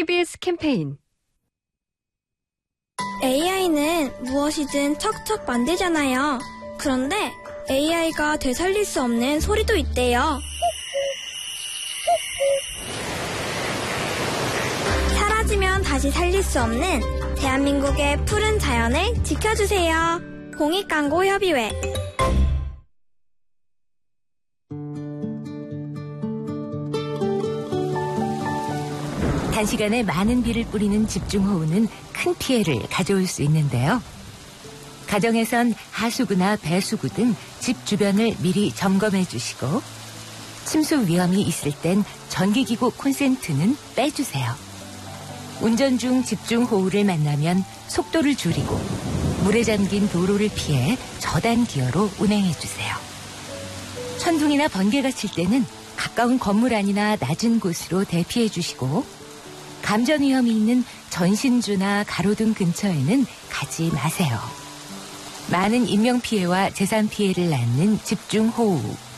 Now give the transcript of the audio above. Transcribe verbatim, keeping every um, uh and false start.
케이비에스 캠페인. 에이아이는 무엇이든 척척 만들잖아요. 그런데 에이아이가 되살릴 수 없는 소리도 있대요. 사라지면 다시 살릴 수 없는 대한민국의 푸른 자연을 지켜주세요. 공익광고협의회. 단시간에 많은 비를 뿌리는 집중호우는 큰 피해를 가져올 수 있는데요. 가정에선 하수구나 배수구 등 집 주변을 미리 점검해 주시고 침수 위험이 있을 땐 전기기구 콘센트는 빼주세요. 운전 중 집중호우를 만나면 속도를 줄이고 물에 잠긴 도로를 피해 저단 기어로 운행해 주세요. 천둥이나 번개가 칠 때는 가까운 건물 안이나 낮은 곳으로 대피해 주시고 감전 위험이 있는 전신주나 가로등 근처에는 가지 마세요. 많은 인명피해와 재산피해를 낳는 집중호우.